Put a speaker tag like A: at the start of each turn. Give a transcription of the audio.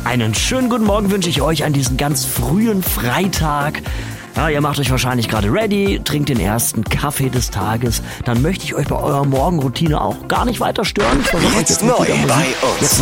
A: Einen schönen guten Morgen wünsche ich euch an diesem ganz frühen Freitag. Ja, ihr macht euch wahrscheinlich gerade ready, trinkt den ersten Kaffee des Tages. Dann möchte ich euch bei eurer Morgenroutine auch gar nicht weiter stören.
B: Jetzt neu bei uns.